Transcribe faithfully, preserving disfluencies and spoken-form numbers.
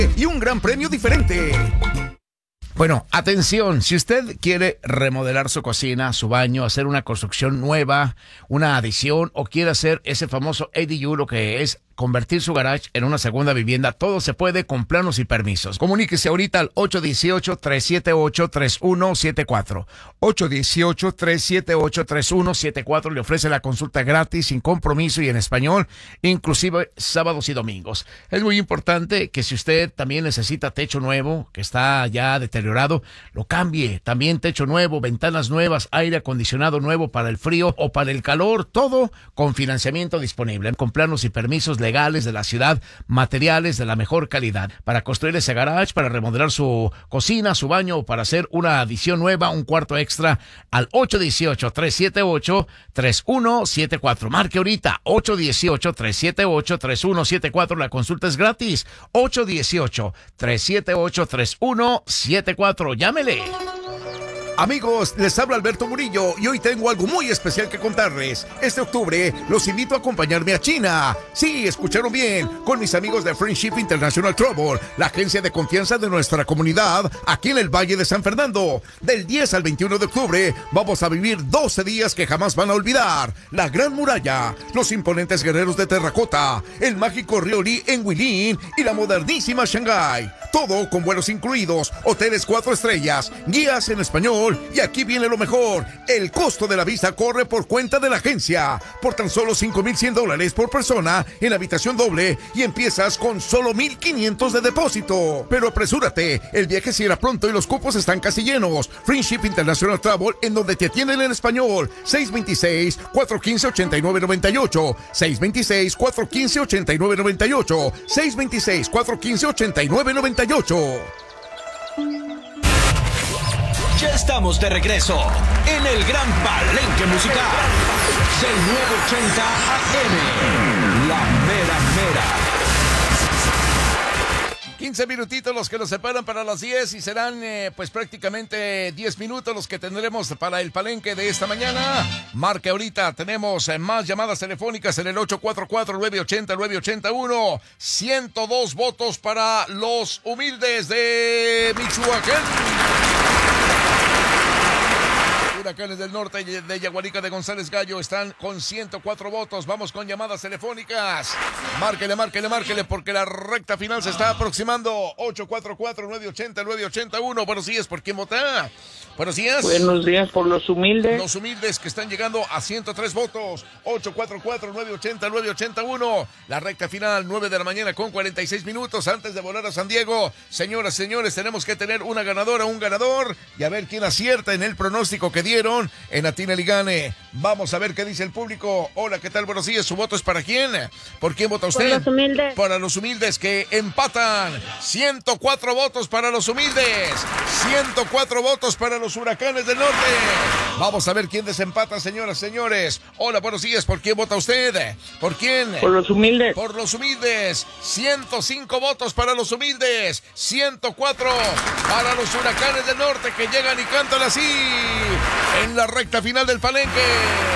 y un gran premio diferente. Bueno, atención, si usted quiere remodelar su cocina, su baño, hacer una construcción nueva, una adición o quiere hacer ese famoso A D U, lo que es convertir su garage en una segunda vivienda, todo se puede con planos y permisos. Comuníquese ahorita al ocho uno ocho, tres siete ocho, tres uno siete cuatro. ocho uno ocho, tres siete ocho, tres uno siete cuatro. Le ofrece la consulta gratis, sin compromiso y en español, inclusive sábados y domingos. Es muy importante que si usted también necesita techo nuevo, que está ya deteriorado, lo cambie. También techo nuevo, ventanas nuevas, aire acondicionado nuevo para el frío o para el calor, todo con financiamiento disponible, con planos y permisos legales de la ciudad, materiales de la mejor calidad, para construir ese garage, para remodelar su cocina, su baño o para hacer una adición nueva, un cuarto extra, al ocho uno ocho, tres siete ocho, tres uno siete cuatro. Marque ahorita, ocho uno ocho, tres siete ocho, tres uno siete cuatro. La consulta es gratis, ocho uno ocho, tres siete ocho, tres uno siete cuatro. Llámele. Amigos, les habla Alberto Murillo y hoy tengo algo muy especial que contarles. Este octubre los invito a acompañarme a China. Sí, escucharon bien, con mis amigos de Friendship International Travel, la agencia de confianza de nuestra comunidad aquí en el Valle de San Fernando. Del diez al veintiuno de octubre vamos a vivir doce días que jamás van a olvidar. La Gran Muralla, los imponentes guerreros de terracota, el mágico río Lee en Huilin y la modernísima Shanghái. Todo con vuelos incluidos, hoteles cuatro estrellas, guías en español y aquí viene lo mejor. El costo de la visa corre por cuenta de la agencia. Por tan solo cinco mil cien dólares por persona en habitación doble y empiezas con solo mil quinientos de depósito. Pero apresúrate, el viaje cierra pronto y los cupos están casi llenos. Friendship International Travel, en donde te atienden en español. seis dos seis, cuatro uno cinco, ocho nueve nueve ocho. seis dos seis, cuatro uno cinco, ocho nueve nueve ocho. seis dos seis, cuatro uno cinco, ocho nueve nueve ocho. Ya estamos de regreso en el Gran Palenque Musical del nueve ochenta A M, La Mera Mera. quince minutitos los que nos separan para las diez y serán eh, pues prácticamente diez minutos los que tendremos para el palenque de esta mañana. Marque ahorita, tenemos eh, más llamadas telefónicas en el ocho cuatro cuatro, nueve ocho cero, nueve ocho uno. ciento dos votos para los humildes de Michoacán. Huracanes del Norte de Yaguarica de González Gallo están con ciento cuatro votos. Vamos con llamadas telefónicas. Márquele, márquele, márquele, porque la recta final se está aproximando. ocho cuatro cuatro, nueve ocho cero, nueve ocho uno. Buenos días, ¿por quién vota? Buenos días. Buenos días por los humildes. Los humildes que están llegando a ciento tres votos. ocho cuatro cuatro, nueve ocho cero, nueve ocho uno. La recta final, nueve de la mañana con cuarenta y seis minutos antes de volar a San Diego. Señoras, señores, tenemos que tener una ganadora, un ganador y a ver quién acierta en el pronóstico que dieron en Atine Ligane. Vamos a ver qué dice el público. Hola, ¿qué tal? Buenos días. ¿Su voto es para quién? ¿Por quién vota usted? Por los humildes. Para los humildes que empatan. ciento cuatro votos para los humildes. ciento cuatro votos para los Huracanes del Norte. Vamos a ver quién desempata, señoras, señores. Hola, buenos días. ¿Por quién vota usted? ¿Por quién? Por los humildes. Por los humildes. ciento cinco votos para los humildes. ciento cuatro para los Huracanes del Norte que llegan y cantan así en la recta final del palenque.